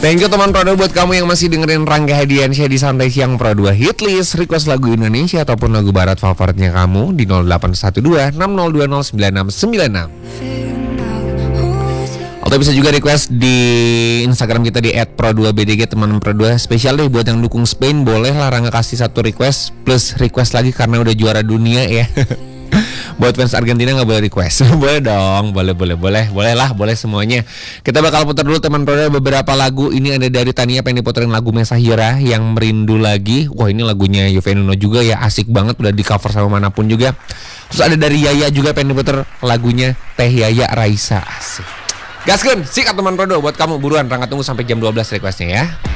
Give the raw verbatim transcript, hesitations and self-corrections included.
Thank you teman Pro dua buat kamu yang masih dengerin Rangga Hadiansyah di Santai Siang Pro dua Hitlist. Request lagu Indonesia ataupun lagu barat favoritnya kamu di nol delapan satu dua enam nol dua nol sembilan enam sembilan enam. Atau bisa juga request di Instagram kita di et pro dua b d g teman Pro dua. Spesial deh buat yang dukung Spain, boleh lah Rangga kasih satu request plus request lagi karena udah juara dunia ya. Buat fans Argentina nggak boleh request. Boleh dong, boleh boleh boleh, boleh lah, boleh semuanya. Kita bakal putar dulu teman Pro dua beberapa lagu. Ini ada dari Tania pengen diputerin lagu Mesahira yang Merindu Lagi. Wah ini lagunya Yovie Nuno juga ya, asik banget, udah di cover sama manapun juga. Terus ada dari Yaya juga pengen diputer lagunya Teh Yaya Raisa, asik. Gaskeun, sikat teman Pro dua buat kamu buruan. Rangga tunggu sampai jam dua belas requestnya ya.